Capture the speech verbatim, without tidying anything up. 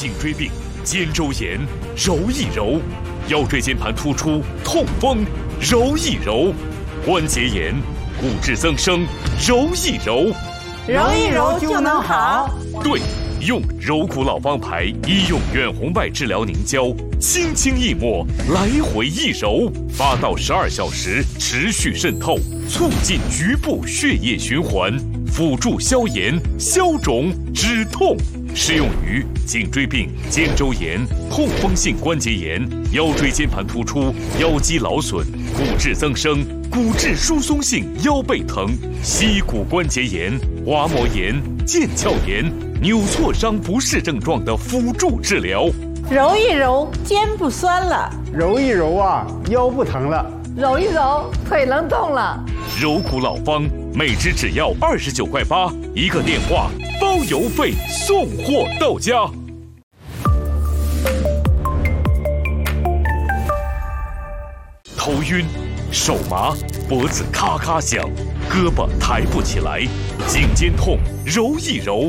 颈椎病、肩周炎，揉一揉；腰椎间盘突出、痛风，揉一揉；关节炎、骨质增生，揉一揉。 揉一揉就能好。 对，用柔骨老方牌医用远红外治疗凝胶，轻轻一抹，来回一揉，八到十二小时持续渗透，促进局部血液循环，辅助消炎、消肿、止痛。适用于颈椎病、肩周炎、痛风性关节炎、腰椎间盘突出、腰肌劳损、骨质增生、骨质疏松性腰背疼、膝骨关节炎、滑膜炎、腱鞘炎、扭挫伤不适症状的辅助治疗。 揉一揉，肩不酸了； 揉一揉啊，腰不疼了； 揉一揉，腿能动了。 柔骨老方，每支只要二十九块八，一个电话包邮费，送货到家。头晕、手麻、脖子咔咔响、胳膊抬不起来、颈肩痛，揉一揉。